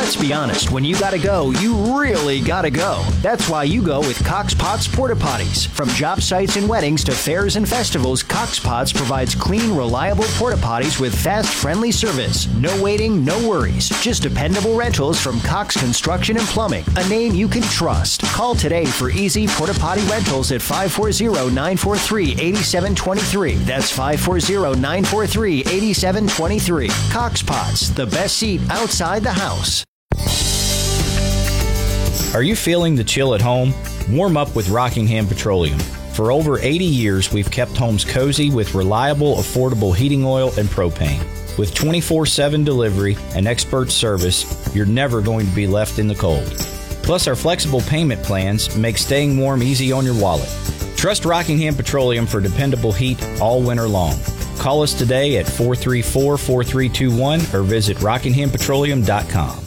Let's be honest, when you gotta go, you really gotta go. That's why you go with Cox Potts Porta Potties. From job sites and weddings to fairs and festivals, Cox Potts provides clean, reliable porta potties with fast, friendly service. No waiting, no worries. Just dependable rentals from Cox Construction and Plumbing, a name you can trust. Call today for easy porta potty rentals at 540-943-8723. That's 540-943-8723. Cox Potts, the best seat outside the house. Are you feeling the chill at home? Warm up with Rockingham Petroleum. For over 80 years, we've kept homes cozy with reliable, affordable heating oil and propane. With 24/7 delivery and expert service, you're never going to be left in the cold. Plus, our flexible payment plans make staying warm easy on your wallet. Trust Rockingham Petroleum for dependable heat all winter long. Call us today at 434-4321 or visit rockinghampetroleum.com.